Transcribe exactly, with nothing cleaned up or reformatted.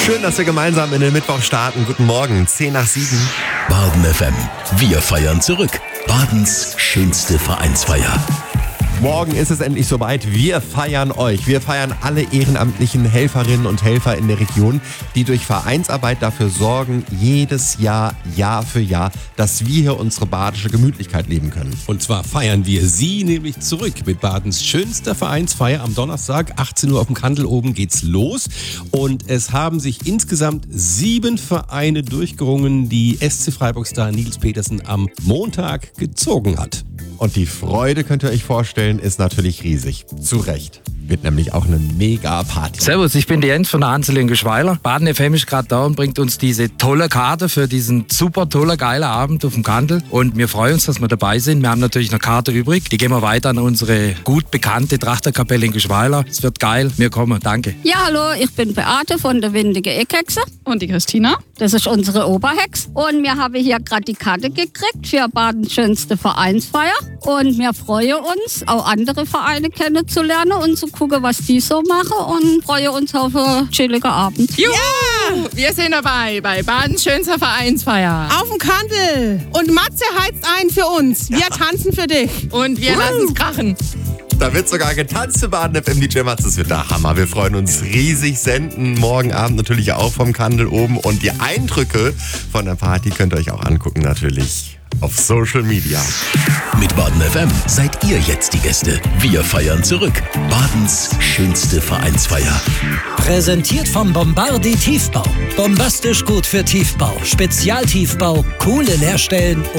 Schön, dass wir gemeinsam in den Mittwoch starten. Guten Morgen, zehn nach sieben. Baden F M. Wir feiern zurück. Badens schönste Vereinsfeier. Morgen ist es endlich soweit. Wir feiern euch. Wir feiern alle ehrenamtlichen Helferinnen und Helfer in der Region, die durch Vereinsarbeit dafür sorgen, jedes Jahr, Jahr für Jahr, dass wir hier unsere badische Gemütlichkeit leben können. Und zwar feiern wir sie nämlich zurück mit Badens schönster Vereinsfeier. Am Donnerstag, achtzehn Uhr auf dem Kandel oben geht's los. Und es haben sich insgesamt sieben Vereine durchgerungen, die S C Freiburg-Star Nils Petersen am Montag gezogen hat. Und die Freude, könnt ihr euch vorstellen, ist natürlich riesig. Zu Recht. Wird nämlich auch eine Mega-Party. Servus, ich bin die Jens von der Hansel in Geschweiler. Baden F M ist gerade da und bringt uns diese tolle Karte für diesen super toller, geiler Abend auf dem Kandel. Und wir freuen uns, dass wir dabei sind. Wir haben natürlich eine Karte übrig. Die geben wir weiter an unsere gut bekannte Trachterkapelle in Geschweiler. Es wird geil. Wir kommen. Danke. Ja, hallo, ich bin Beate von der Windige Eckhexe. Und die Christina. Das ist unsere Oberhex. Und wir haben hier gerade die Karte gekriegt für Badens schönste Vereinsfeier. Und wir freuen uns, auch andere Vereine kennenzulernen und zu gucken, was die so machen. Und freuen uns auf einen chilligen Abend. Juhu! Ja, wir sind dabei bei Badens schönster Vereinsfeier. Auf dem Kandel. Und Matze heizt ein für uns. Wir tanzen für dich. Und wir lassen es krachen. Da wird sogar getanzt für Baden F M. D J Matze, das wird der Hammer. Wir freuen uns riesig. Senden morgen Abend natürlich auch vom Kandel oben. Und die Eindrücke von der Party könnt ihr euch auch angucken natürlich auf Social Media. Mit Baden F M seid ihr jetzt die Gäste. Wir feiern zurück. Badens schönste Vereinsfeier. Präsentiert vom Bombardi Tiefbau. Bombastisch gut für Tiefbau. Spezialtiefbau, coole Leerstellen